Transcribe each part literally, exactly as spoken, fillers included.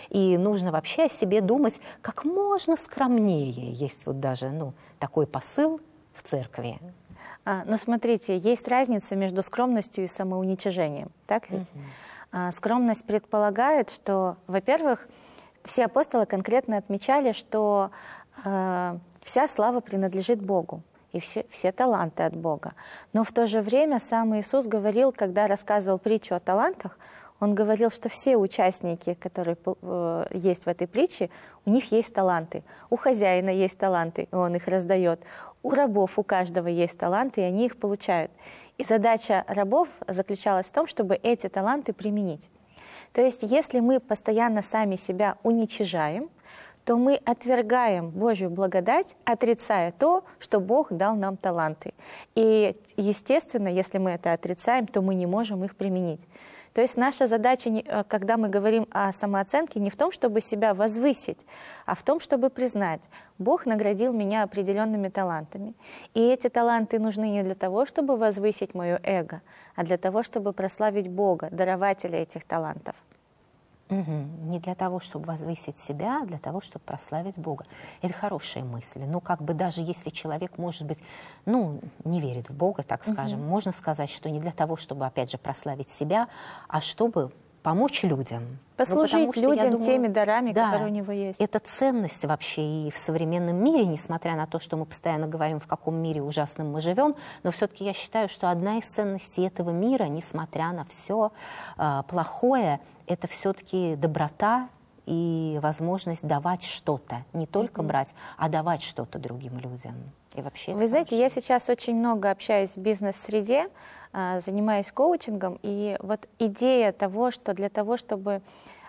и нужно вообще о себе думать как можно скромнее. Есть вот даже ну, такой посыл в церкви. А, ну, смотрите, есть разница между скромностью и самоуничижением, так ведь? Mm-hmm. а, скромность предполагает, что, во-первых, все апостолы конкретно отмечали, что а, вся слава принадлежит Богу, и все, все таланты от Бога. Но в то же время сам Иисус говорил, когда рассказывал притчу о талантах, Он говорил, что все участники, которые э, есть в этой притче, у них есть таланты. У хозяина есть таланты, и он их раздает. У рабов у каждого есть таланты, и они их получают. И задача рабов заключалась в том, чтобы эти таланты применить. То есть, если мы постоянно сами себя уничижаем, то мы отвергаем Божью благодать, отрицая то, что Бог дал нам таланты. И, естественно, если мы это отрицаем, то мы не можем их применить. То есть наша задача, когда мы говорим о самооценке, не в том, чтобы себя возвысить, а в том, чтобы признать, Бог наградил меня определенными талантами. И эти таланты нужны не для того, чтобы возвысить мое эго, а для того, чтобы прославить Бога, дарователя этих талантов. Угу. Не для того, чтобы возвысить себя, а для того, чтобы прославить Бога. Это хорошая мысль. Ну, как бы даже если человек, может быть, ну, не верит в Бога, так скажем, угу. можно сказать, что не для того, чтобы, опять же, прославить себя, а чтобы помочь людям. Послужить ну, людям думаю, теми дарами, да, которые у него есть. Это ценность вообще и в современном мире, несмотря на то, что мы постоянно говорим, в каком мире ужасном мы живем, но все-таки я считаю, что одна из ценностей этого мира, несмотря на все э, плохое, это все-таки доброта и возможность давать что-то. Не только mm-hmm. брать, а давать что-то другим людям. И вообще Вы знаете, я сейчас очень много общаюсь в бизнес-среде, занимаюсь коучингом, и вот идея того, что для того, чтобы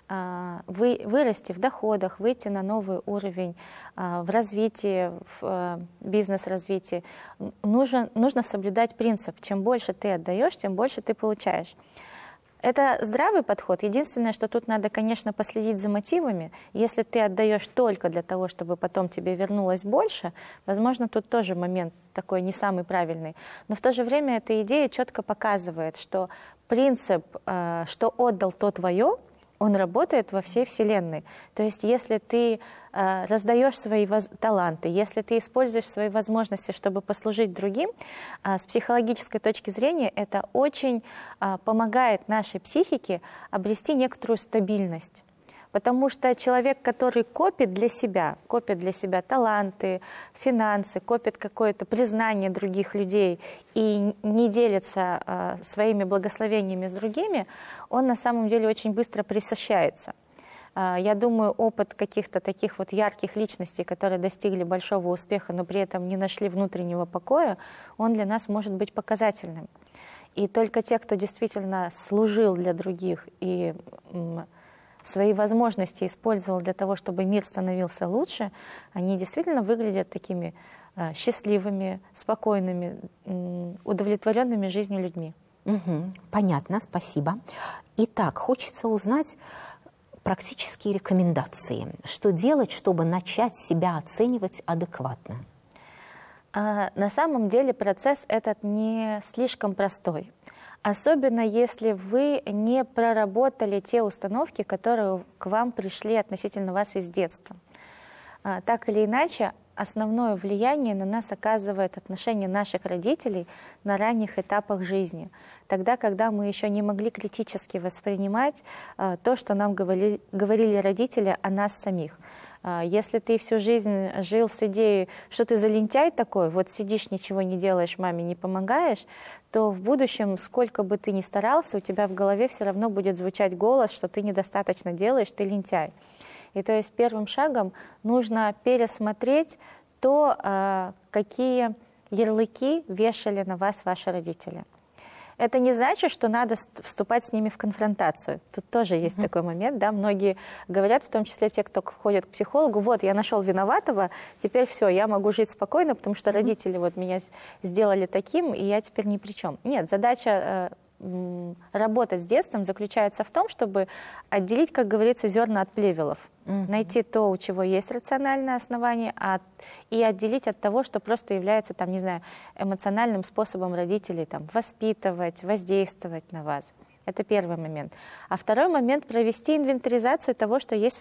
вы, вырасти в доходах, выйти на новый уровень в развитии, в бизнес-развитии, нужно, нужно соблюдать принцип: чем больше ты отдаешь, тем больше ты получаешь. Это здравый подход. Единственное, что тут надо, конечно, последить за мотивами. Если ты отдаешь только для того, чтобы потом тебе вернулось больше, возможно, тут тоже момент такой не самый правильный. Но в то же время эта идея четко показывает, что принцип, что отдал, то твое, он работает во всей Вселенной. То есть если ты э, раздаешь свои воз... таланты, если ты используешь свои возможности, чтобы послужить другим, э, с психологической точки зрения это очень э, помогает нашей психике обрести некоторую стабильность. Потому что человек, который копит для себя, копит для себя таланты, финансы, копит какое-то признание других людей и не делится э, своими благословениями с другими, он на самом деле очень быстро пресыщается. Э, я думаю, опыт каких-то таких вот ярких личностей, которые достигли большого успеха, но при этом не нашли внутреннего покоя, он для нас может быть показательным. И только те, кто действительно служил для других и свои возможности использовал для того, чтобы мир становился лучше, они действительно выглядят такими э, счастливыми, спокойными, э, удовлетворенными жизнью людьми. Угу, понятно, спасибо. Итак, хочется узнать практические рекомендации. Что делать, чтобы начать себя оценивать адекватно? А, на самом деле процесс этот не слишком простой. Особенно если вы не проработали те установки, которые к вам пришли относительно вас из детства. Так или иначе, основное влияние на нас оказывает отношение наших родителей на ранних этапах жизни. Тогда, когда мы еще не могли критически воспринимать то, что нам говорили, говорили родители о нас самих. Если ты всю жизнь жил с идеей, что ты за лентяй такой, вот сидишь, ничего не делаешь, маме не помогаешь, то в будущем, сколько бы ты ни старался, у тебя в голове все равно будет звучать голос, что ты недостаточно делаешь, ты лентяй. И то есть первым шагом нужно пересмотреть то, какие ярлыки вешали на вас ваши родители. Это не значит, что надо вступать с ними в конфронтацию. Тут тоже есть mm-hmm. такой момент, да, многие говорят, в том числе те, кто ходит к психологу, вот, я нашел виноватого, теперь все, я могу жить спокойно, потому что mm-hmm. родители вот меня сделали таким, и я теперь ни при чем. Нет, задача э, работать с детством заключается в том, чтобы отделить, как говорится, зерна от плевелов. Mm-hmm. Найти то, у чего есть рациональное основание, а, и отделить от того, что просто является, там, не знаю, эмоциональным способом родителей там, воспитывать, воздействовать на вас. Это первый момент. А второй момент — провести инвентаризацию того, что есть